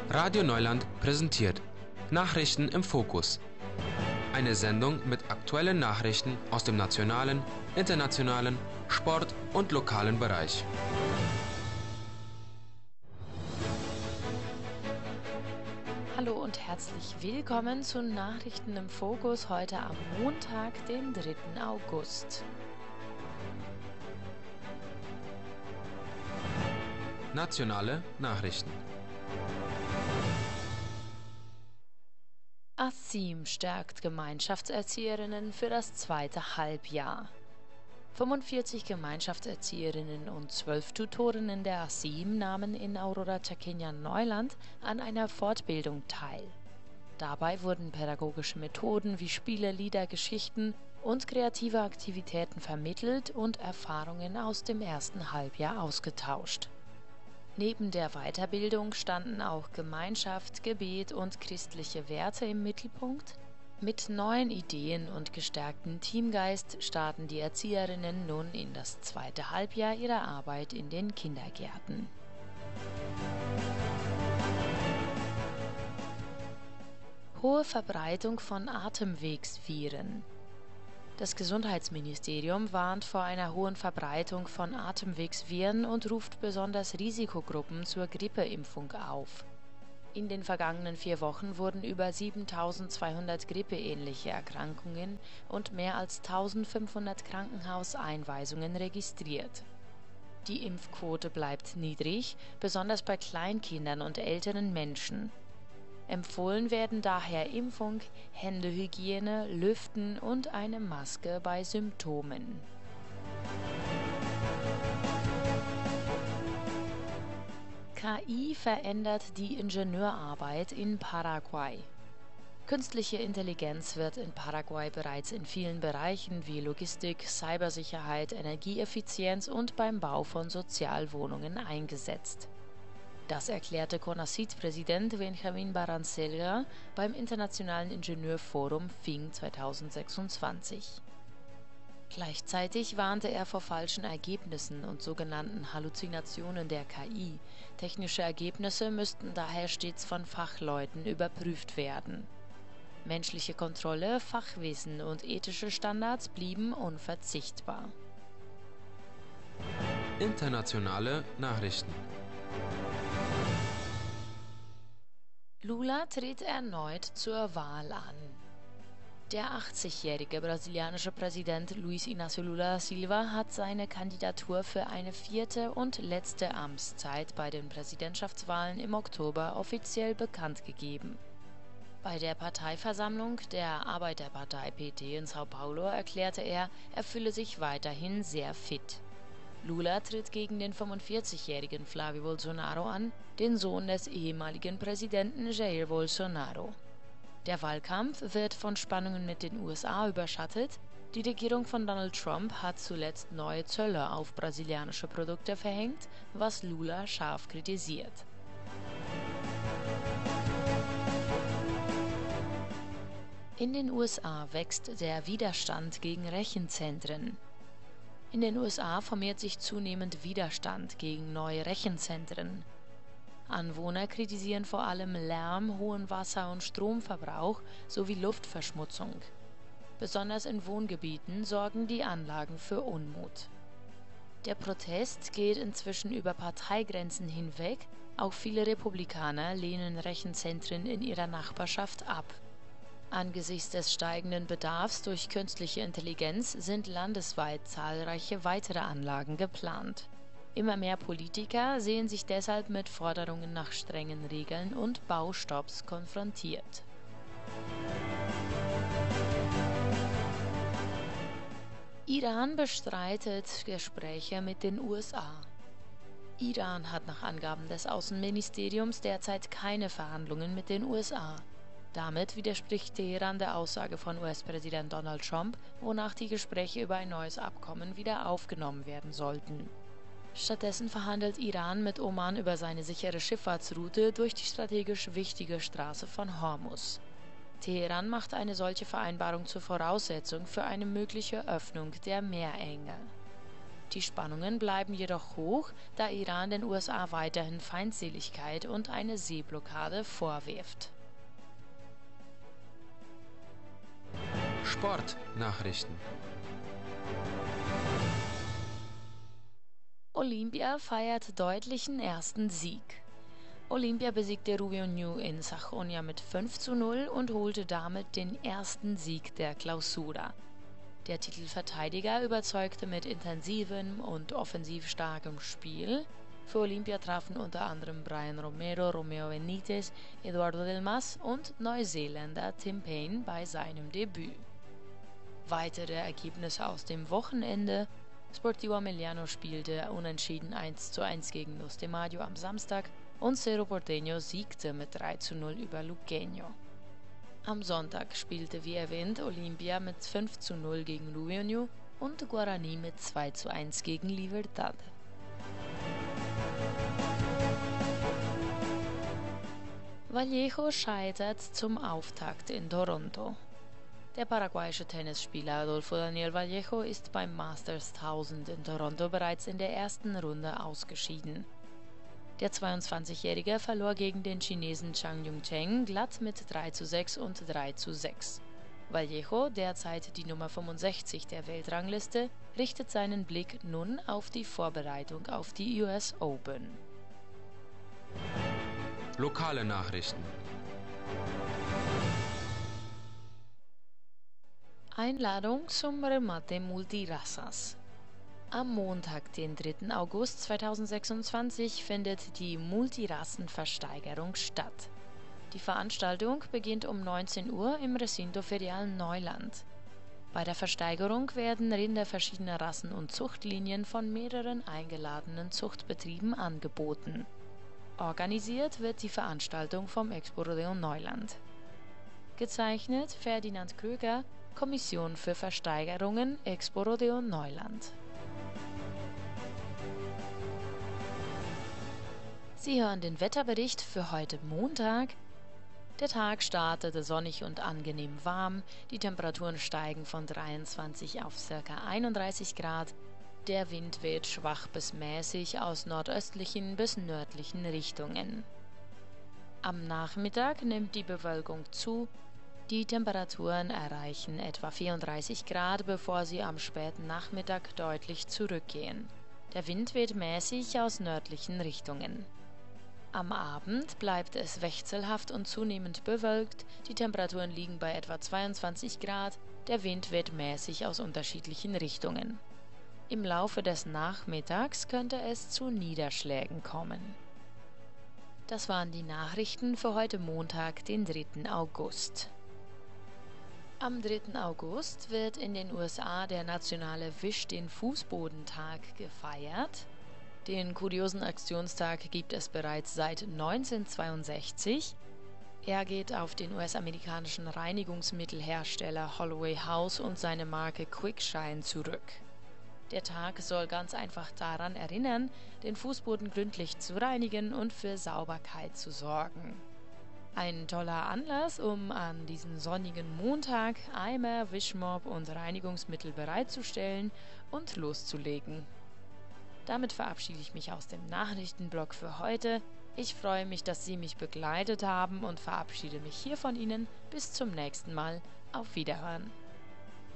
Radio Neuland präsentiert Nachrichten im Fokus. Eine Sendung mit aktuellen Nachrichten aus dem nationalen, internationalen, Sport- und lokalen Bereich. Hallo und herzlich willkommen zu Nachrichten im Fokus heute am Montag, den 3. August. Nationale Nachrichten. ASIM stärkt Gemeinschaftserzieherinnen für das zweite Halbjahr. 45 Gemeinschaftserzieherinnen und 12 Tutorinnen der ASIM nahmen in Aurora Chaqueña Neuland an einer Fortbildung teil. Dabei wurden pädagogische Methoden wie Spiele, Lieder, Geschichten und kreative Aktivitäten vermittelt und Erfahrungen aus dem ersten Halbjahr ausgetauscht. Neben der Weiterbildung standen auch Gemeinschaft, Gebet und christliche Werte im Mittelpunkt. Mit neuen Ideen und gestärktem Teamgeist starten die Erzieherinnen nun in das zweite Halbjahr ihrer Arbeit in den Kindergärten. Hohe Verbreitung von Atemwegsviren. Das Gesundheitsministerium warnt vor einer hohen Verbreitung von Atemwegsviren und ruft besonders Risikogruppen zur Grippeimpfung auf. In den vergangenen 4 Wochen wurden über 7.200 grippeähnliche Erkrankungen und mehr als 1.500 Krankenhauseinweisungen registriert. Die Impfquote bleibt niedrig, besonders bei Kleinkindern und älteren Menschen. Empfohlen werden daher Impfung, Händehygiene, Lüften und eine Maske bei Symptomen. KI verändert die Ingenieurarbeit in Paraguay. Künstliche Intelligenz wird in Paraguay bereits in vielen Bereichen wie Logistik, Cybersicherheit, Energieeffizienz und beim Bau von Sozialwohnungen eingesetzt. Das erklärte CONACYT-Präsident Benjamin Barrancelga beim Internationalen Ingenieurforum FIN 2026. Gleichzeitig warnte er vor falschen Ergebnissen und sogenannten Halluzinationen der KI. Technische Ergebnisse müssten daher stets von Fachleuten überprüft werden. Menschliche Kontrolle, Fachwissen und ethische Standards blieben unverzichtbar. Internationale Nachrichten. Lula tritt erneut zur Wahl an. Der 80-jährige brasilianische Präsident Luiz Inácio Lula da Silva hat seine Kandidatur für eine 4. und letzte Amtszeit bei den Präsidentschaftswahlen im Oktober offiziell bekannt gegeben. Bei der Parteiversammlung der Arbeiterpartei PT in São Paulo erklärte er fühle sich weiterhin sehr fit. Lula tritt gegen den 45-jährigen Flávio Bolsonaro an, den Sohn des ehemaligen Präsidenten Jair Bolsonaro. Der Wahlkampf wird von Spannungen mit den USA überschattet. Die Regierung von Donald Trump hat zuletzt neue Zölle auf brasilianische Produkte verhängt, was Lula scharf kritisiert. In den USA wächst der Widerstand gegen Rechenzentren. In den USA formiert sich zunehmend Widerstand gegen neue Rechenzentren. Anwohner kritisieren vor allem Lärm, hohen Wasser- und Stromverbrauch sowie Luftverschmutzung. Besonders in Wohngebieten sorgen die Anlagen für Unmut. Der Protest geht inzwischen über Parteigrenzen hinweg, auch viele Republikaner lehnen Rechenzentren in ihrer Nachbarschaft ab. Angesichts des steigenden Bedarfs durch künstliche Intelligenz sind landesweit zahlreiche weitere Anlagen geplant. Immer mehr Politiker sehen sich deshalb mit Forderungen nach strengen Regeln und Baustopps konfrontiert. Iran bestreitet Gespräche mit den USA. Iran hat nach Angaben des Außenministeriums derzeit keine Verhandlungen mit den USA. Damit widerspricht Teheran der Aussage von US-Präsident Donald Trump, wonach die Gespräche über ein neues Abkommen wieder aufgenommen werden sollten. Stattdessen verhandelt Iran mit Oman über seine sichere Schifffahrtsroute durch die strategisch wichtige Straße von Hormuz. Teheran macht eine solche Vereinbarung zur Voraussetzung für eine mögliche Öffnung der Meerenge. Die Spannungen bleiben jedoch hoch, da Iran den USA weiterhin Feindseligkeit und eine Seeblockade vorwirft. Sportnachrichten. Olympia feiert deutlichen ersten Sieg. Olympia besiegte Rubioniu in Sajonia mit 5:0 und holte damit den ersten Sieg der Clausura. Der Titelverteidiger überzeugte mit intensivem und offensiv starkem Spiel. Für Olympia trafen unter anderem Brian Romero, Romeo Benitez, Eduardo Del Mas und Neuseeländer Tim Payne bei seinem Debüt. Weitere Ergebnisse aus dem Wochenende: Sportivo Emiliano spielte unentschieden 1:1 gegen Los de Mayo am Samstag und Cerro Porteño siegte mit 3:0 über Luqueño. Am Sonntag spielte wie erwähnt Olympia mit 5:0 gegen Rubioniu und Guarani mit 2:1 gegen Libertad. Vallejo scheitert zum Auftakt in Toronto. Der paraguayische Tennisspieler Adolfo Daniel Vallejo ist beim Masters 1000 in Toronto bereits in der ersten Runde ausgeschieden. Der 22-Jährige verlor gegen den Chinesen Zhang Yongcheng glatt mit 3:6 und 3:6. Vallejo, derzeit die Nummer 65 der Weltrangliste, richtet seinen Blick nun auf die Vorbereitung auf die US Open. Lokale Nachrichten. Einladung zum Remate Multirazas. Am Montag, den 3. August 2026, findet die Multirassenversteigerung statt. Die Veranstaltung beginnt um 19 Uhr im Recinto Ferial Neuland. Bei der Versteigerung werden Rinder verschiedener Rassen und Zuchtlinien von mehreren eingeladenen Zuchtbetrieben angeboten. Organisiert wird die Veranstaltung vom Expo-Rodeo Neuland. Gezeichnet Ferdinand Kröger, Kommission für Versteigerungen, Expo-Rodeo Neuland. Sie hören den Wetterbericht für heute Montag. Der Tag startete sonnig und angenehm warm. Die Temperaturen steigen von 23 auf ca. 31 Grad. Der Wind weht schwach bis mäßig aus nordöstlichen bis nördlichen Richtungen. Am Nachmittag nimmt die Bewölkung zu. Die Temperaturen erreichen etwa 34 Grad, bevor sie am späten Nachmittag deutlich zurückgehen. Der Wind weht mäßig aus nördlichen Richtungen. Am Abend bleibt es wechselhaft und zunehmend bewölkt, die Temperaturen liegen bei etwa 22 Grad, der Wind weht mäßig aus unterschiedlichen Richtungen. Im Laufe des Nachmittags könnte es zu Niederschlägen kommen. Das waren die Nachrichten für heute Montag, den 3. August. Am 3. August wird in den USA der nationale Wisch den Fußbodentag gefeiert. Den kuriosen Aktionstag gibt es bereits seit 1962. Er geht auf den US-amerikanischen Reinigungsmittelhersteller Holloway House und seine Marke Quickshine zurück. Der Tag soll ganz einfach daran erinnern, den Fußboden gründlich zu reinigen und für Sauberkeit zu sorgen. Ein toller Anlass, um an diesem sonnigen Montag Eimer, Wischmopp und Reinigungsmittel bereitzustellen und loszulegen. Damit verabschiede ich mich aus dem Nachrichtenblock für heute. Ich freue mich, dass Sie mich begleitet haben und verabschiede mich hier von Ihnen. Bis zum nächsten Mal. Auf Wiederhören.